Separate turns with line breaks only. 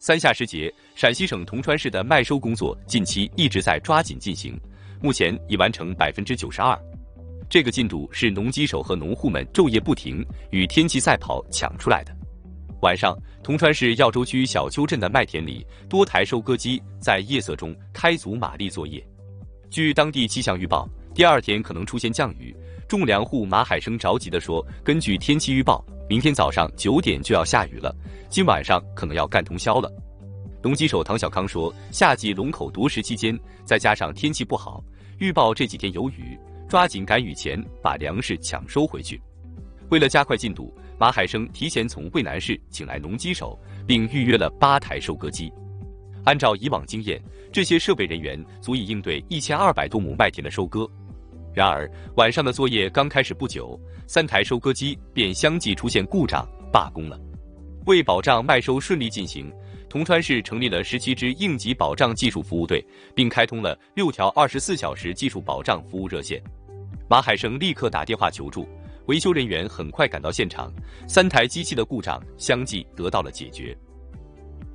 三下时节，陕西省铜川市的麦收工作近期一直在抓紧进行，目前已完成92%。这个进度是农机手和农户们昼夜不停与天气赛跑抢出来的。晚上，铜川市耀州区小丘镇的麦田里，多台收割机在夜色中开足马力作业。据当地气象预报，第二天可能出现降雨。种粮户马海生着急地说：“根据天气预报，明天早上9点就要下雨了，今晚上可能要干通宵了。”农机手唐小康说：“夏季龙口夺食期间，再加上天气不好，预报这几天有雨，抓紧赶雨前把粮食抢收回去。”为了加快进度，马海生提前从渭南市请来农机手，并预约了8台收割机。按照以往经验，这些设备人员足以应对1200多亩麦田的收割。然而，晚上的作业刚开始不久，3台收割机便相继出现故障，罢工了。为保障麦收顺利进行，铜川市成立了17支应急保障技术服务队，并开通了6条24小时技术保障服务热线。马海生立刻打电话求助，维修人员很快赶到现场，3台机器的故障相继得到了解决。